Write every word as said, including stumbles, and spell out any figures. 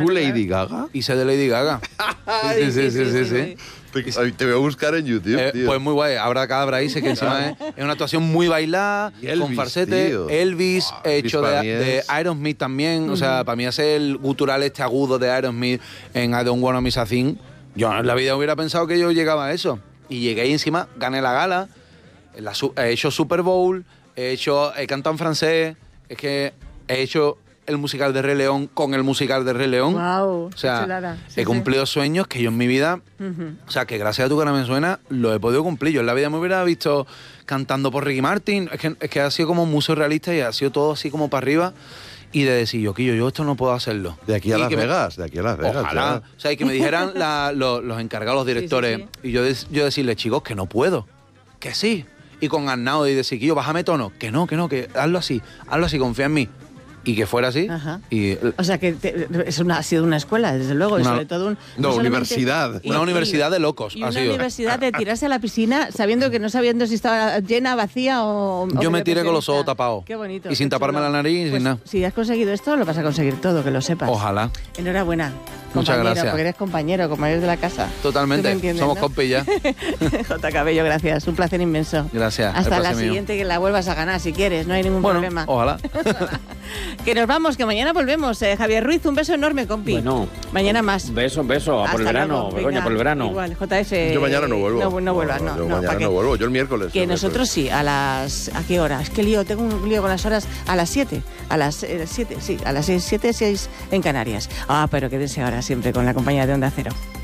¿Tú Lady Gaga? Hice de Lady Gaga. Sí, sí, sí, sí, sí, sí. Te, te voy a buscar en YouTube, eh, tío. Pues muy guay. Habrá Cadabra dice que encima es, es una actuación muy bailada, Elvis, con falsete. tío. Elvis, Wow, hecho Elvis de, para mí de es... Aerosmith también. Mm. O sea, para mí hacer el gutural este agudo de Aerosmith en I Don't Wanna Miss a Thing. Yo en la vida hubiera pensado que yo llegaba a eso. Y llegué y encima gané la gala. La, he hecho Super Bowl, he hecho, he cantado en francés. Es que he hecho el musical de Rey León con el musical de Rey León. Wow, o sea, sí, he cumplido sí. sueños que yo en mi vida, uh-huh. o sea, que gracias a Tu Cara Me Suena, lo he podido cumplir. Yo en la vida me hubiera visto cantando por Ricky Martin. Es que, es que ha sido como muy surrealista y ha sido todo así como para arriba. Y de decir, yo, Quillo, yo esto no puedo hacerlo. De aquí a y Las me, Vegas, de aquí a Las Vegas. Ojalá. Ya. O sea, y que me dijeran la, los, los encargados, los directores, sí, sí, sí. y yo, yo decirles, chicos, que no puedo. Que sí. Y con Arnau y decir, Quillo, bájame tono. Que no, que no, que hazlo así, hazlo así, confía en mí. Y que fuera así. Ajá. Y, o sea, que te, es una, ha sido una escuela, desde luego, una, y sobre todo un... No, no universidad. Y, una y, universidad de locos. Y ha una sido. universidad de tirarse a la piscina sabiendo que no sabiendo si estaba llena, vacía o... Yo o me tiré con los ojos tapados. Qué bonito. Y sin taparme chulo. la nariz y pues, sin nada. Si has conseguido esto, lo vas a conseguir todo, que lo sepas. Ojalá. Enhorabuena. Muchas gracias. Porque eres compañero, como eres de la casa. Totalmente. Somos ¿no? compis ya. J. Cabello, gracias. Un placer inmenso. Gracias. Hasta la siguiente mío. Que la vuelvas a ganar si quieres, no hay ningún bueno, problema. Ojalá. Que nos vamos, que mañana volvemos. Eh, Javier Ruiz, un beso enorme, compi. Bueno. Mañana más. Beso, beso. A por el verano, Begoña, por el verano. Igual, J F. Yo mañana no vuelvo. No, no vuelvas, no. no, yo no mañana no vuelvo, yo el miércoles. Que el nosotros miércoles. sí, a las... ¿A qué hora? Es que lío, tengo un lío con las horas. A las siete. A las siete, sí. A las siete, seis en Canarias. Ah, pero quédense ahora siempre con la compañía de Onda Cero.